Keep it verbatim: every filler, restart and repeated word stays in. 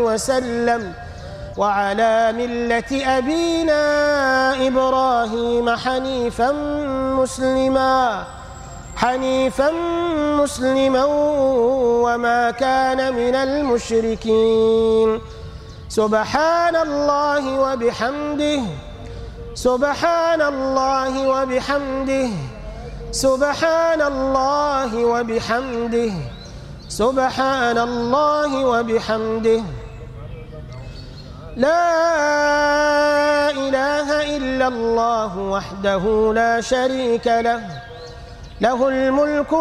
وسلم وعلى ملة أبينا إبراهيم حنيفا مسلما حنيفا مسلما وما كان من المشركين. سبحان الله وبحمده سبحان الله وبحمده سبحان الله وبحمده سبحان الله وبحمده لا إله إلا الله وحده لا شريك له له الملك